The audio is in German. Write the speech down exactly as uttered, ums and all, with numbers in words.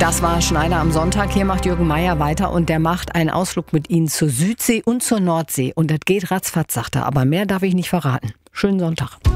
Das war Schneider am Sonntag. Hier macht Jürgen Meier weiter und der macht einen Ausflug mit Ihnen zur Südsee und zur Nordsee. Und das geht ratzfatz, sagt er. Aber mehr darf ich nicht verraten. Schönen Sonntag.